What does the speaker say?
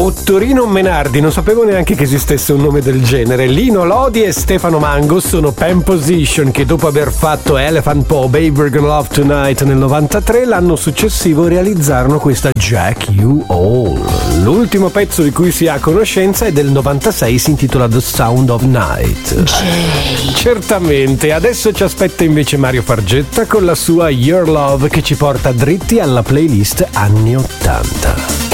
Ottorino Menardi, non sapevo neanche che esistesse un nome del genere. Lino Lodi e Stefano Mango sono Pen Position, che dopo aver fatto Elephant Paw, Baby We're Gonna Love Tonight nel 93, l'anno successivo realizzarono questa Jack You All. L'ultimo pezzo di cui si ha conoscenza è del 96, si intitola The Sound of Night. Certamente, adesso ci aspetta invece Mario Fargetta con la sua Your Love, che ci porta dritti alla playlist anni 80.